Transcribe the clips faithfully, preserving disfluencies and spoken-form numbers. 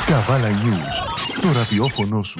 Καβάλα News, το ραδιόφωνο σου.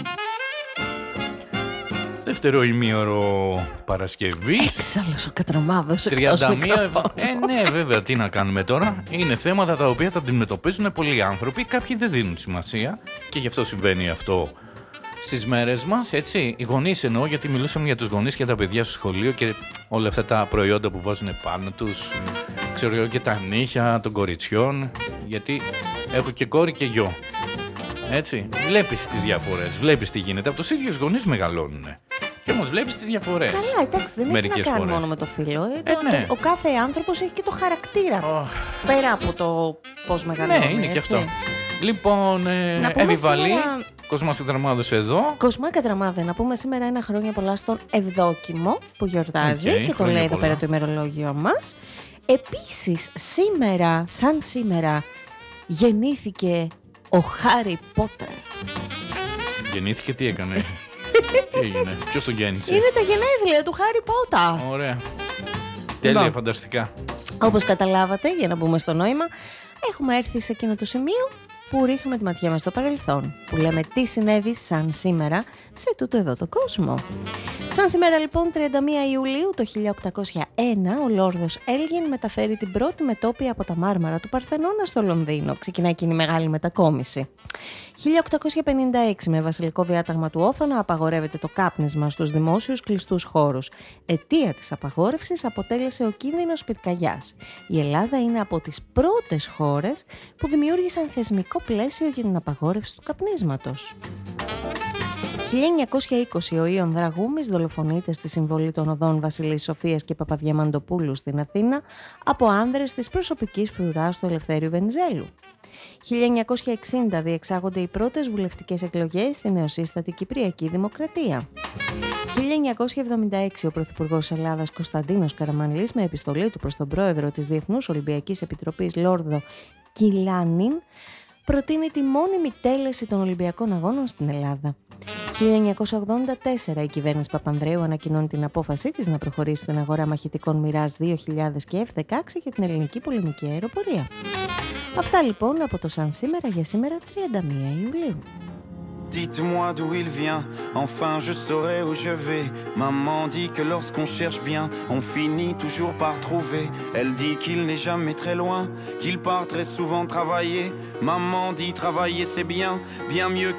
Δεύτερο ημίωρο Παρασκευής. Έξαλλος ο Κατραμάδος τριάντα μία. Ε, ναι, βέβαια, τι να κάνουμε τώρα. Είναι θέματα τα οποία τα αντιμετωπίζουν πολλοί άνθρωποι. Κάποιοι δεν δίνουν σημασία και γι' αυτό συμβαίνει αυτό στις μέρες μας, έτσι. Οι γονείς εννοώ, γιατί μιλούσαμε για τους γονείς και τα παιδιά στο σχολείο και όλα αυτά τα προϊόντα που βάζουν πάνω τους. Ξέρω εγώ, και τα νύχια των κοριτσιών. Γιατί έχω και κόρη και γιο. Έτσι. Βλέπεις τις διαφορές, βλέπεις τι γίνεται. Από τους ίδιους γονείς μεγαλώνουν. Και όμως βλέπεις τις διαφορές. Καλά, εντάξει, δεν έχει να κάνει φορές. μόνο με το φίλο. Ε, Ε, το, ναι. το, ο κάθε άνθρωπος έχει και το χαρακτήρα. Oh. Πέρα από το πώς μεγαλώνει. Ναι, είναι έτσι. και αυτό. Λοιπόν, ε, Να πούμε Εβιβαλή, σήμερα... Κοσμάς Κατραμάδος εδώ. Κοσμά Κατραμάδε, να πούμε σήμερα ένα χρόνια πολλά στον Ευδόκιμο που γιορτάζει Okay, και το χρόνια λέει εδώ πολλά. πέρα το ημερολόγιο μας. Επίσης, σήμερα, σαν σήμερα, γεννήθηκε ο Χάρι Πότερ. Γεννήθηκε, τι έκανε. Τι έγινε, ποιος τον γέννησε. Είναι τα γενέθλια του Χάρι Πότερ. Ωραία. Τέλεια, Λοιπόν. φανταστικά. Όπως καταλάβατε, για να μπούμε στο νόημα, έχουμε έρθει σε εκείνο το σημείο που ρίχνουμε τη ματιά μας στο παρελθόν, που λέμε τι συνέβη σαν σήμερα σε τούτο εδώ το κόσμο. Σαν σήμερα λοιπόν, τριάντα μία Ιουλίου το χίλια οκτακόσια ένα, ο Λόρδος Έλγιν μεταφέρει την πρώτη μετόπη από τα Μάρμαρα του Παρθενώνα στο Λονδίνο. Ξεκινάει εκείνη η μεγάλη μετακόμιση. χίλια οκτακόσια πενήντα έξι, με βασιλικό διάταγμα του Όθωνα, απαγορεύεται το κάπνισμα στους δημόσιους κλειστούς χώρους. Αιτία της απαγόρευσης αποτέλεσε ο κίνδυνος πυρκαγιάς. Η Ελλάδα είναι από τις πρώτες χώρες που δημιούργησαν θεσμικό πλαίσιο για την απαγόρευση του καπνίσματος. χίλια εννιακόσια είκοσι, ο Ιων Δραγούμης δολοφονείται στη συμβολή των οδών Βασιλής Σοφίας και Παπαδιαμαντοπούλου στην Αθήνα από άνδρες της προσωπικής φρουράς του Ελευθέριου Βενιζέλου. χίλια εννιακόσια εξήντα, διεξάγονται οι πρώτες βουλευτικές εκλογές στη νεοσύστατη Κυπριακή Δημοκρατία. χίλια εννιακόσια εβδομήντα έξι, ο Πρωθυπουργός Ελλάδας Κωνσταντίνος Καραμανλής, με επιστολή του προς τον πρόεδρο της Διεθνούς Ολυμπιακής Επιτροπής Λόρδο Κιλάνιν, προτείνει τη μόνιμη τέλεση των Ολυμπιακών Αγώνων στην Ελλάδα. χίλια εννιακόσια ογδόντα τέσσερα, η κυβέρνηση Παπανδρέου ανακοινώνει την απόφασή της να προχωρήσει στην αγορά μαχητικών Μιράζ δύο χιλιάδες και εφ δεκαέξι για την ελληνική πολεμική αεροπορία. Αυτά λοιπόν από το σαν σήμερα για σήμερα τριάντα μία Ιουλίου. Dites-moi d'où il vient, enfin je saurai où je vais. Maman dit que lorsqu'on cherche bien, on finit toujours par trouver. Elle dit qu'il n'est jamais très loin, qu'il part très souvent travailler. Maman dit travailler c'est bien, bien mieux